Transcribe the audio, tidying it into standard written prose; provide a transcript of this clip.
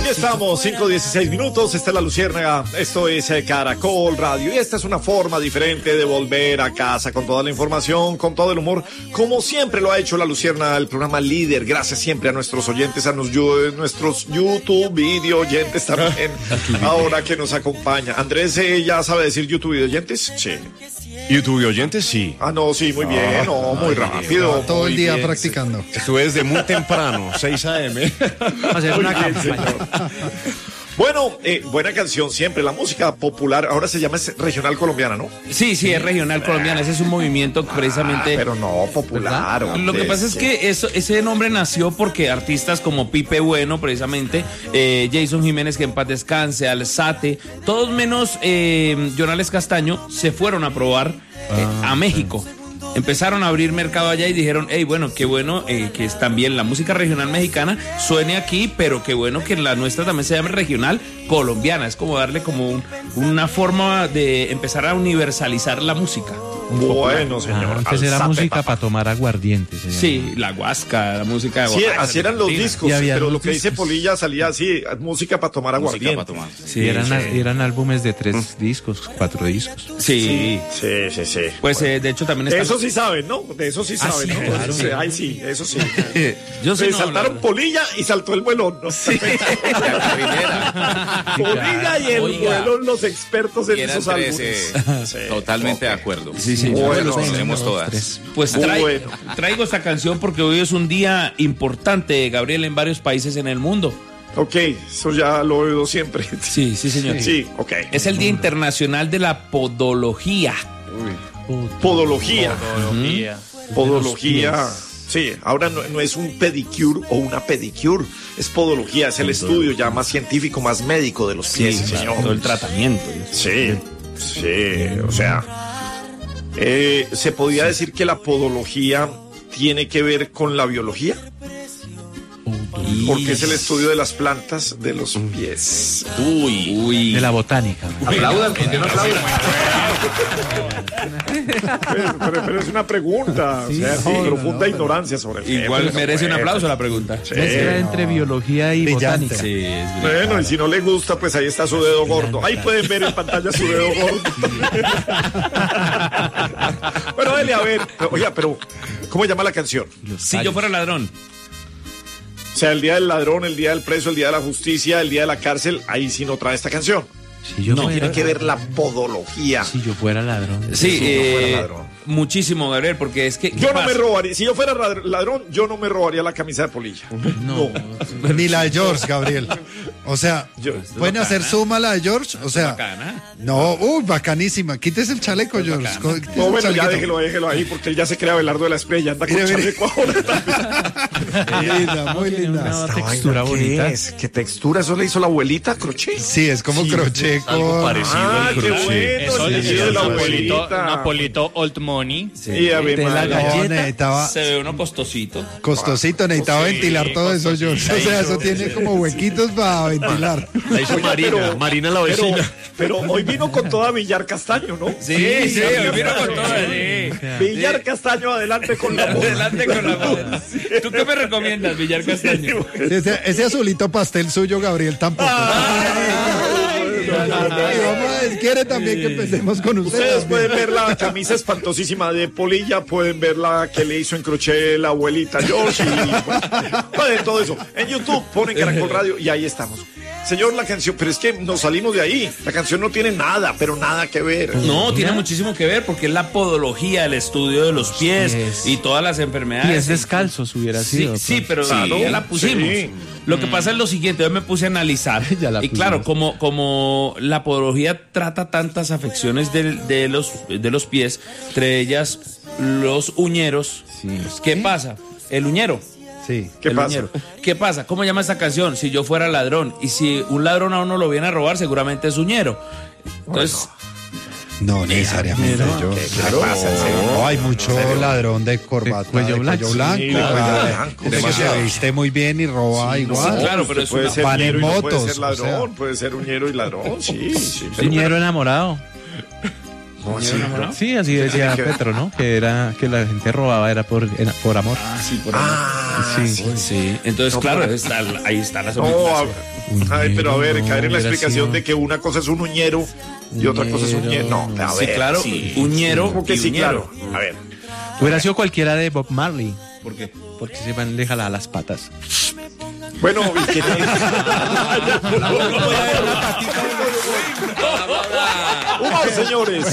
estamos, 5:16. Esta es La Luciérnaga, esto es Caracol Radio y esta es una forma diferente de volver a casa con toda la información, con todo el humor, como siempre lo ha hecho La Luciérnaga, el programa líder. Gracias siempre a nuestros oyentes, a nuestros YouTube video oyentes también, ahora que nos acompaña. Andrés, ¿ya sabe decir YouTube video oyentes? Sí. YouTube oyentes, sí. Ah, no, sí, muy bien, muy rápido. Todo el día bien, practicando. Sí. Estuve desde muy temprano, 6 a.m. Hacer una campaña. Bueno, buena canción siempre. La música popular ahora se llama regional colombiana, ¿no? Sí, es regional colombiana. Ese es un movimiento precisamente. Pero no popular. Lo que pasa es que ese nombre nació porque artistas como Pipe Bueno, precisamente, Jason Jiménez, que en paz descanse, Alzate, todos menos Jonales Castaño, se fueron a probar a México. Empezaron a abrir mercado allá y dijeron, hey, bueno, qué bueno que es también la música regional mexicana suene aquí, pero qué bueno que la nuestra también se llame regional colombiana. Es como darle como una forma de empezar a universalizar la música. Bueno, señor. Antes era música para tomar aguardiente, señor. Sí, la guasca, la música de sí, así eran los discos, pero lo que dice discos. Polilla salía así, música para tomar aguardiente. Sí, eran álbumes de 3 discos, 4 discos. Sí. Pues de hecho también está... Eso sí saben, ¿no? De eso sí saben, sí, ¿no? claro. Sí, ay, sí, eso sí. Yo sé, saltaron Polilla y saltó el vuelón, ¿no? Sí. La primera. Polilla y el vuelón, los expertos en esos álbumes. Totalmente de acuerdo. Sí. Bueno, tenemos todas. Pues traigo esta canción porque hoy es un día importante, Gabriel, en varios países en el mundo. Ok, eso ya lo he oído siempre. Sí, señor. Sí, ok. Es el Día Internacional de la Podología. Podología. Podología. Sí, ahora no es un pedicure o una pedicure, es podología, es el estudio ya más científico, más médico de los pies, señor. Todo el tratamiento. Sí, o sea, ¿se podía decir que la podología tiene que ver con la biología? Porque es el estudio de las plantas de los pies. Uy. De la botánica. Aplaudan, que yo no aplaudo. Pero es una pregunta, profunda ignorancia sobre el tema. Igual merece un aplauso la pregunta. Sí. Mezcla entre biología y botánica. Sí, Bueno, y si no le gusta, pues ahí está su dedo gordo. Ahí pueden ver en pantalla su dedo gordo. Bueno, dele a ver. Oiga, pero ¿cómo llama la canción? Si yo fuera ladrón. O sea, el día del ladrón, el día del preso, el día de la justicia, el día de la cárcel, ahí sí no trae esta canción. Tiene que ver la podología. Si yo fuera ladrón. Muchísimo, Gabriel, porque es que... Yo no me robaría, si yo fuera ladrón, yo no me robaría la camisa de Polilla. No. Ni la de George, Gabriel. O sea, ¿pueden hacer suma la de George? O sea, bacana. no, bacanísima. Quítese el chaleco, George. No, bueno, ya déjelo ahí, porque él ya se crea Belardo de la Espriella, anda con chaleco ahora. Linda, muy linda. Una textura bonita. ¿Qué es? ¿Qué textura? ¿Eso le hizo la abuelita? ¿Crochet? Sí, es como crochet con... Algo parecido al qué crochet. bueno. Eso le de la Napolito, abuelita. Napolito Old Money. Sí, a ver, la galleta. necesitaba Se ve uno costosito. costosito, necesitaba ventilar todo eso, George. O sea, eso tiene como huequitos para ventilar. La hizo Marina la vecina. Pero hoy vino con toda Villar Castaño, ¿no? Sí, hoy vino con todo. Villar Castaño, adelante con la voz. Adelante con la voz. ¿Tú qué me recomiendas, Villar Castaño? Ese azulito pastel suyo, Gabriel, tampoco. Quiere también que empecemos con Ustedes pueden ver la camisa espantosísima de Polilla, pueden ver la que le hizo en crochet la abuelita George, pueden todo eso. En YouTube ponen Caracol Radio y ahí estamos. Señor, la canción, pero es que nos salimos de ahí. La canción no tiene nada, pero nada que ver. No, tiene muchísimo que ver porque es la podología, el estudio de los pies y todas las enfermedades. Pies descalzos hubiera sido. Sí, pero ya la pusimos. Sí. Lo que pasa es lo siguiente, yo me puse a analizar y claro, como la podología trata tantas afecciones de los pies, entre ellas los uñeros, ¿qué pasa? El uñero. Sí. ¿Qué pasa? Uñero. ¿Qué pasa? ¿Cómo llama esta canción? Si yo fuera ladrón. Y si un ladrón a uno lo viene a robar, seguramente es uñero. Entonces... No necesariamente, Claro. No, hay mucho ladrón de corbata, de cuello blanco. Que se viste muy bien y roba igual. Sí, claro, pero puede ser van en uñero y no motos, puede ser ladrón, puede ser uñero y ladrón, sí. Uñero enamorado. Sí, así decía Petro, ¿no? Que era que la gente robaba era por amor. Sí, por amor. Sí. Entonces, claro, ahí está la pero a ver, caer en la explicación de que una cosa es un uñero y otra cosa es un ñero. No, a ver. Sí, claro, uñero. ¿Cómo que sí, claro? A ver. Hubiera sido cualquiera de Bob Marley. ¿Por qué? Porque se van le jalaba las patas. Bueno, ¿y qué tal? Humor, señores.